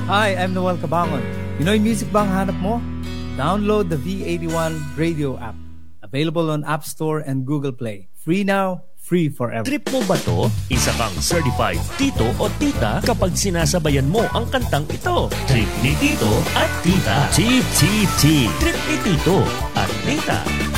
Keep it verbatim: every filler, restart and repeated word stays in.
Hi, I'm Noel Cabangon. Pinoy music bang hanap mo? Download the V eighty-one radio app. Available on App Store and Google Play. Free now, free forever. Trip mo ba to? Isa kang certified tito o tita kapag sinasabayan mo ang kantang ito. Trip ni tito at tita. T T T. Trip ni tito at tita.